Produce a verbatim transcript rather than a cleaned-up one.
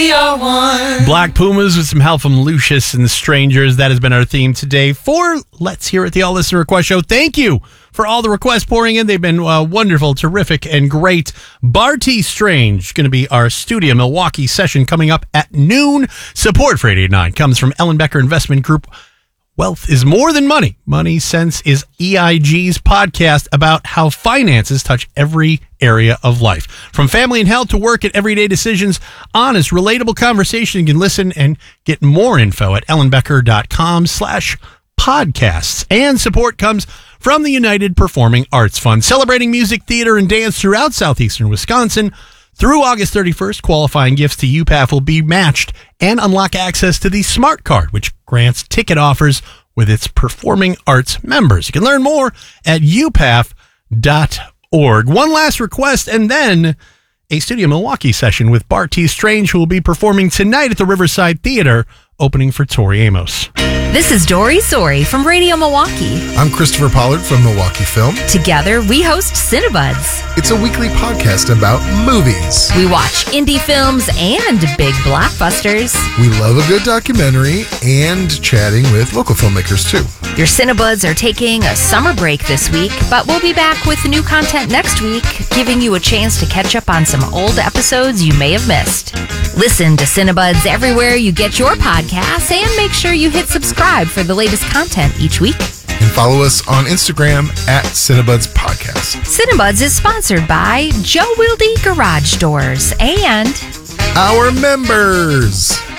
we are one. Black Pumas with some help from Lucius and the Strangers. That has been our theme today for Let's Hear It, the All Listener Request Show. Thank you for all the requests pouring in. They've been uh, wonderful, terrific, and great. Barty Strange going to be our Studio Milwaukee session coming up at noon. Support for eight eighty-nine comes from Ellen Becker Investment Group. Wealth is more than money. Money Sense is E I G's podcast about how finances touch every area of life. From family and health to work and everyday decisions, honest, relatable conversation. You can listen and get more info at ellenbecker.com slash podcasts. And support comes from the United Performing Arts Fund, celebrating music, theater, and dance throughout southeastern Wisconsin. Through August thirty-first, qualifying gifts to U P A F will be matched and unlock access to the Smart Card, which grants ticket offers with its performing arts members. You can learn more at u p a f dot org. One last request, and then a Studio Milwaukee session with Barty Strange, who will be performing tonight at the Riverside Theater, opening for Tori Amos. This is Dory Sori from Radio Milwaukee. I'm Christopher Pollard from Milwaukee Film. Together, we host Cinebuds. It's a weekly podcast about movies. We watch indie films and big blockbusters. We love a good documentary and chatting with local filmmakers, too. Your Cinebuds are taking a summer break this week, but we'll be back with new content next week, giving you a chance to catch up on some old episodes you may have missed. Listen to Cinebuds everywhere you get your podcasts, and make sure you hit subscribe for the latest content each week. And follow us on Instagram at Cinebuds Podcast. Cinebuds is sponsored by Joe Wilde Garage Doors and our members.